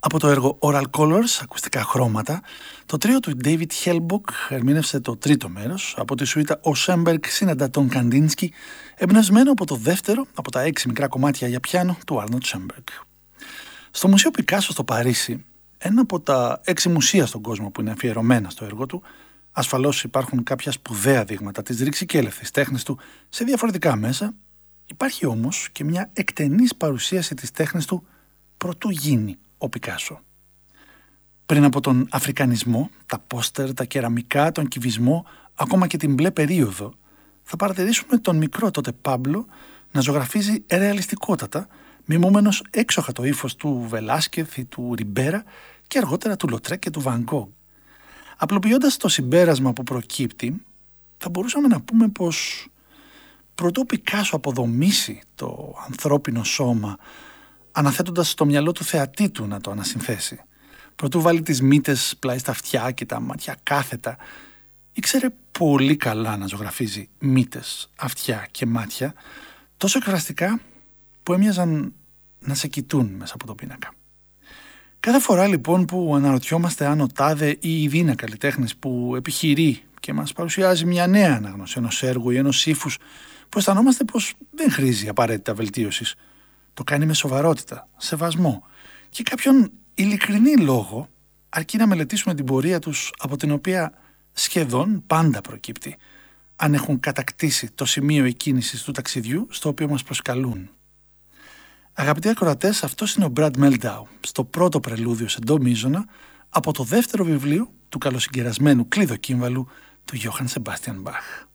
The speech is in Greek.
Από το έργο Oral Colors, ακουστικά χρώματα, το τρίο του David Hellbock ερμήνευσε το τρίτο μέρος από τη σουίτα Ο Σέμπεργκ συναντά τον Καντίνσκι, εμπνευσμένο από το δεύτερο από τα 6 μικρά κομμάτια για πιάνο του Άρνολντ Σέμπεργκ. Στο Μουσείο Πικάσο στο Παρίσι, ένα από τα 6 μουσεία στον κόσμο που είναι αφιερωμένα στο έργο του, ασφαλώς υπάρχουν κάποια σπουδαία δείγματα της ρηξικέλευθης τέχνης του σε διαφορετικά μέσα, υπάρχει όμως και μια εκτενής παρουσίαση της τέχνης του προτού γίνει ο Πικάσο. Πριν από τον αφρικανισμό, τα πόστερ, τα κεραμικά, τον κυβισμό, ακόμα και την μπλε περίοδο, θα παρατηρήσουμε τον μικρό τότε Πάμπλο να ζωγραφίζει ρεαλιστικότατα, μιμούμενος έξοχα το ύφος του Βελάσκεθ ή του Ριμπέρα και αργότερα του Λοτρέ και του Βαν Γκόγκ. Απλοποιώντας το συμπέρασμα που προκύπτει, θα μπορούσαμε να πούμε πως προτού ο Πικάσο αποδομήσει το ανθρώπινο σώμα, αναθέτοντας στο μυαλό του θεατή του να το ανασυνθέσει, προτού βάλει τις μύτες πλάι στα αυτιά και τα μάτια κάθετα, ήξερε πολύ καλά να ζωγραφίζει μύτες, αυτιά και μάτια, τόσο εκφραστικά που έμοιαζαν να σε κοιτούν μέσα από το πίνακα. Κάθε φορά λοιπόν που αναρωτιόμαστε αν ο τάδε ή η δίνα καλλιτέχνης που επιχειρεί και μας παρουσιάζει μια νέα ανάγνωση ενός έργου ή ενός ύφους που αισθανόμαστε πως δεν χρήζει απαραίτητα βελτίωσης, το κάνει με σοβαρότητα, σεβασμό και κάποιον ειλικρινή λόγο, αρκεί να μελετήσουμε την πορεία τους, από την οποία σχεδόν πάντα προκύπτει αν έχουν κατακτήσει το σημείο εκκίνησης του ταξιδιού στο οποίο μας προσκαλούν. Αγαπητοί ακροατές, αυτός είναι ο Brad Mehldau στο πρώτο πρελούδιο σε ντο μείζωνα από το δεύτερο βιβλίο του καλοσυγκερασμένου κλειδοκύμβαλου του Johann Sebastian Bach.